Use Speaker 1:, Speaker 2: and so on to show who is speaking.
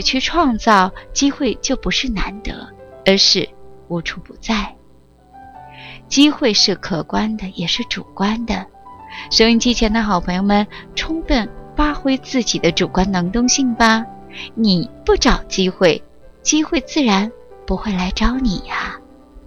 Speaker 1: 去创造，机会就不是难得，而是无处不在。机会是客观的，也是主观的。收音机前的好朋友们，充分发挥自己的主观能动性吧。你不找机会，机会自然不会来找你呀。